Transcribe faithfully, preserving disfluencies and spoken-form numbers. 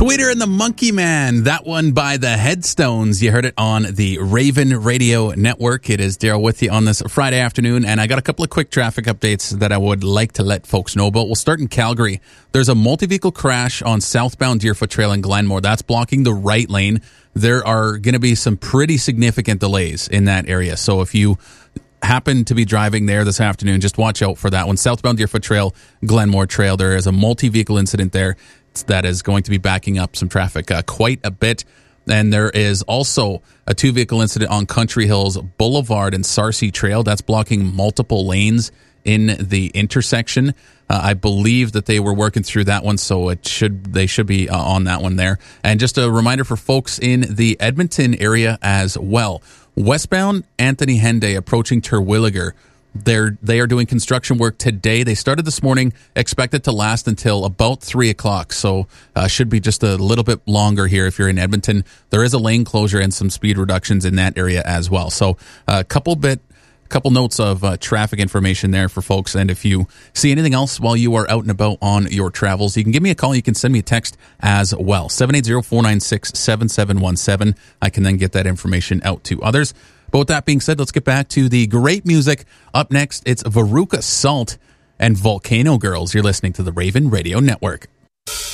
Tweeter and the Monkey Man, that one by the Headstones. You heard it on the Raven Radio Network. It is Daryl with you on this Friday afternoon, and I got a couple of quick traffic updates that I would like to let folks know about. We'll start in Calgary. There's a multi-vehicle crash on southbound Deerfoot Trail in Glenmore. That's blocking the right lane. There are going to be some pretty significant delays in that area, so if you happen to be driving there this afternoon, just watch out for that one. Southbound Deerfoot Trail, Glenmore Trail, there is a multi-vehicle incident there that is going to be backing up some traffic uh, quite a bit. And there is also a two-vehicle incident on Country Hills Boulevard and Sarcee Trail. That's blocking multiple lanes in the intersection. Uh, I believe that they were working through that one, so it should they should be uh, on that one there. And just a reminder for folks in the Edmonton area as well. Westbound Anthony Henday approaching Terwilliger. They're, they are doing construction work today. They started this morning, expected to last until about three o'clock. So uh, should be just a little bit longer here if you're in Edmonton. There is a lane closure and some speed reductions in that area as well. So a couple bit, couple notes of uh, traffic information there for folks. And if you see anything else while you are out and about on your travels, you can give me a call. You can send me a text as well. seven eight zero, four nine six, seven seven one seven. I can then get that information out to others. But with that being said, let's get back to the great music. Up next, it's Veruca Salt and Volcano Girls. You're listening to the Raven Radio Network.